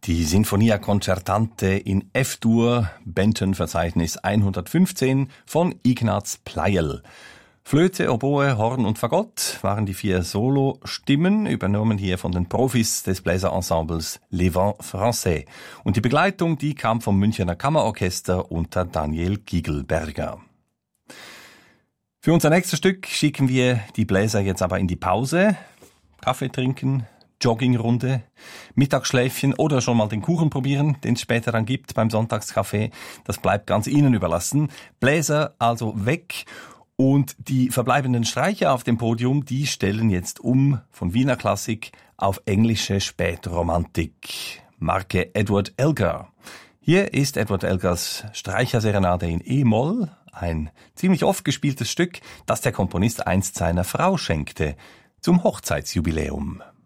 Die Sinfonia Concertante in F-Dur, Benton-Verzeichnis 115 von Ignaz Pleyel. Flöte, Oboe, Horn und Fagott waren die 4 Solo-Stimmen, übernommen hier von den Profis des Bläserensembles Les Vents Français. Und die Begleitung, die kam vom Münchener Kammerorchester unter Daniel Gigelberger. Für unser nächstes Stück schicken wir die Bläser jetzt aber in die Pause. Kaffee trinken, Joggingrunde, Mittagsschläfchen oder schon mal den Kuchen probieren, den es später dann gibt beim Sonntagskaffee. Das bleibt ganz Ihnen überlassen. Bläser also weg. Und die verbleibenden Streicher auf dem Podium, die stellen jetzt um von Wiener Klassik auf englische Spätromantik. Marke Edward Elgar. Hier ist Edward Elgars Streicherserenade in E-Moll, ein ziemlich oft gespieltes Stück, das der Komponist einst seiner Frau schenkte, zum Hochzeitsjubiläum.